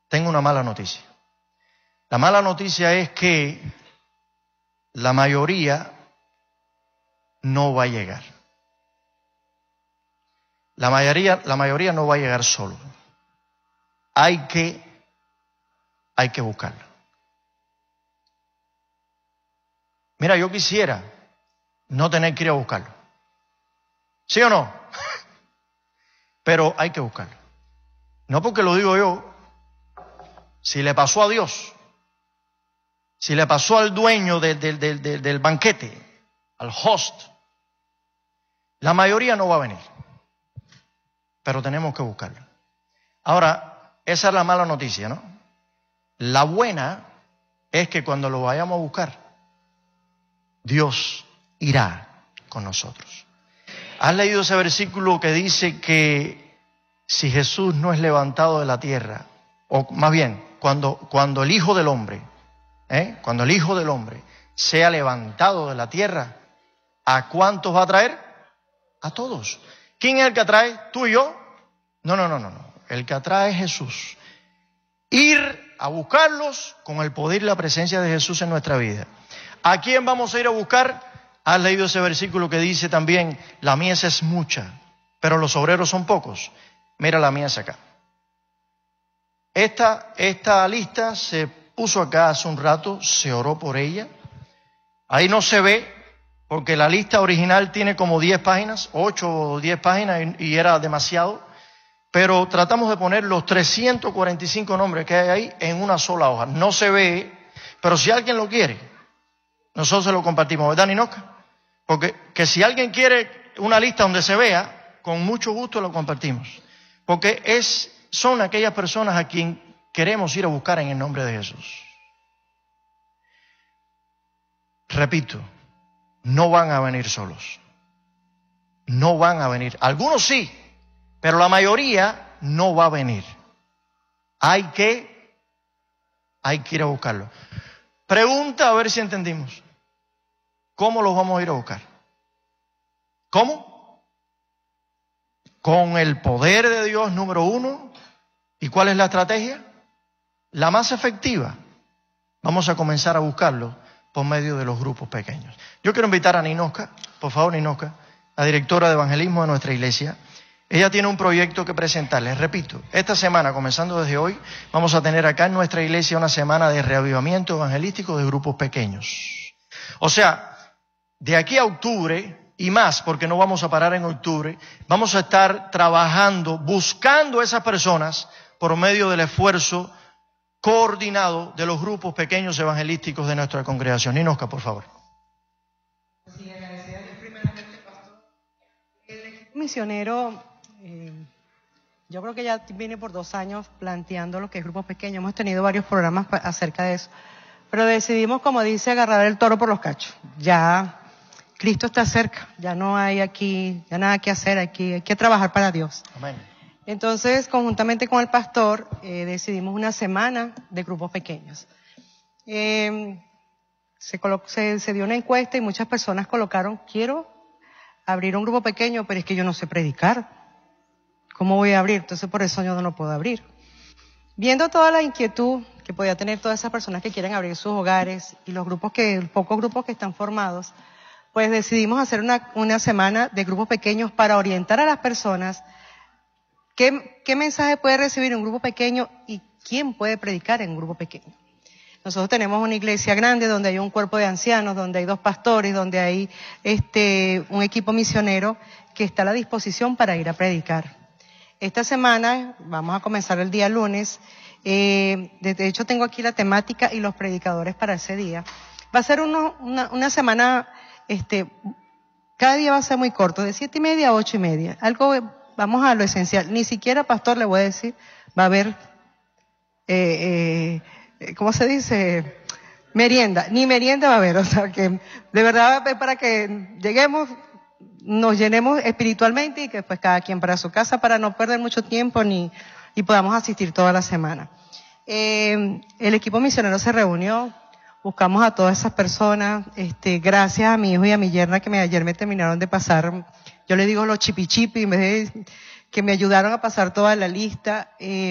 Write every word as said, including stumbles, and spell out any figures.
tengo una mala noticia. La mala noticia es que la mayoría no va a llegar. La mayoría, la mayoría no va a llegar solo. Hay que, hay que buscarlo. Mira, yo quisiera no tener que ir a buscarlo. ¿Sí o no? Pero hay que buscarlo. No porque lo digo yo. Si le pasó a Dios, si le pasó al dueño de, de, de, de, del banquete, al host, la mayoría no va a venir. Pero tenemos que buscarlo. Ahora, esa es la mala noticia, ¿no? La buena es que cuando lo vayamos a buscar, Dios irá con nosotros. ¿Has leído ese versículo que dice que si Jesús no es levantado de la tierra, o más bien, cuando, cuando el Hijo del Hombre, ¿eh? cuando el Hijo del Hombre sea levantado de la tierra, ¿a cuántos va a traer? A todos. ¿Quién es el que atrae? ¿Tú y yo? No, no, no, no, no. El que atrae es Jesús. Ir a buscarlos con el poder y la presencia de Jesús en nuestra vida. ¿A quién vamos a ir a buscar? Has leído ese versículo que dice también, la mies es mucha, pero los obreros son pocos. Mira la mies acá. Esta, esta lista se puso acá hace un rato, se oró por ella. Ahí no se ve, porque la lista original tiene como diez páginas, ocho o diez páginas, y, y era demasiado. Pero tratamos de poner los trescientos cuarenta y cinco nombres que hay ahí en una sola hoja. No se ve, pero si alguien lo quiere, nosotros se lo compartimos, ¿verdad, Ninoca? Porque que si alguien quiere una lista donde se vea, con mucho gusto lo compartimos. Porque es, son aquellas personas a quien queremos ir a buscar en el nombre de Jesús. Repito, no van a venir solos. No van a venir. Algunos sí, pero la mayoría no va a venir. Hay que, hay que ir a buscarlo. Pregunta a ver si entendimos. ¿Cómo los vamos a ir a buscar? ¿Cómo? Con el poder de Dios, número uno. ¿Y cuál es la estrategia? La más efectiva. Vamos a comenzar a buscarlo por medio de los grupos pequeños. Yo quiero invitar a Ninoca, por favor, Ninoca, la directora de evangelismo de nuestra iglesia. Ella tiene un proyecto que presentarles. Repito, esta semana, comenzando desde hoy, vamos a tener acá en nuestra iglesia una semana de reavivamiento evangelístico de grupos pequeños. O sea, de aquí a octubre y más, porque no vamos a parar en octubre, vamos a estar trabajando, buscando a esas personas por medio del esfuerzo coordinado de los grupos pequeños evangelísticos de nuestra congregación. Ninoca, por favor. Sí, agradecerle primeramente, pastor. El equipo misionero, eh, yo creo que ya viene por dos años planteando lo que es grupos pequeños. Hemos tenido varios programas acerca de eso. Pero decidimos, como dice, agarrar el toro por los cachos. Ya Cristo está cerca, ya no hay aquí, ya nada que hacer aquí, hay que trabajar para Dios. Amén. Entonces, conjuntamente con el pastor, eh, decidimos una semana de grupos pequeños. Eh, se, se, se dio una encuesta y muchas personas colocaron, quiero abrir un grupo pequeño, pero es que yo no sé predicar. ¿Cómo voy a abrir? Entonces, por eso yo no lo puedo abrir. Viendo toda la inquietud que podía tener todas esas personas que quieren abrir sus hogares y los grupos que, los pocos grupos que están formados, pues decidimos hacer una, una semana de grupos pequeños para orientar a las personas qué, qué mensaje puede recibir un grupo pequeño y quién puede predicar en un grupo pequeño. Nosotros tenemos una iglesia grande donde hay un cuerpo de ancianos, donde hay dos pastores, donde hay este, un equipo misionero que está a la disposición para ir a predicar. Esta semana, vamos a comenzar el día lunes, eh, de hecho tengo aquí la temática y los predicadores para ese día. Va a ser uno, una, una semana, este, cada día va a ser muy corto, de siete y media a ocho y media. Algo, vamos a lo esencial. Ni siquiera, pastor, le voy a decir, va a haber, eh, eh, ¿cómo se dice? Merienda. Ni merienda va a haber, o sea que de verdad para que lleguemos, nos llenemos espiritualmente y que pues cada quien para su casa para no perder mucho tiempo ni y podamos asistir toda la semana. Eh, el equipo misionero se reunió, buscamos a todas esas personas, este, gracias a mi hijo y a mi yerna que me, ayer me terminaron de pasar, yo le digo los chipi chipi, en vez de que me ayudaron a pasar toda la lista. Eh,